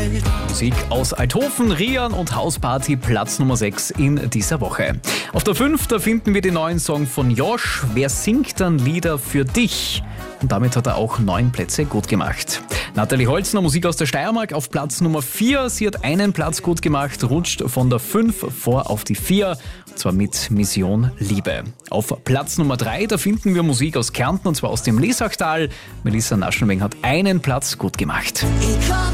Musik aus Althofen, Rian und Hausparty, Platz Nummer 6 in dieser Woche. Auf der 5, da finden wir den neuen Song von Josh, Wer singt dann Lieder für dich? Und damit hat er auch 9 Plätze gut gemacht. Nathalie Holzner, Musik aus der Steiermark, auf Platz Nummer 4. Sie hat einen Platz gut gemacht, rutscht von der 5 vor auf die 4, und zwar mit Mission Liebe. Auf Platz Nummer 3, da finden wir Musik aus Kärnten, und zwar aus dem Lesachtal. Melissa Naschenweng hat einen Platz gut gemacht. Ich komm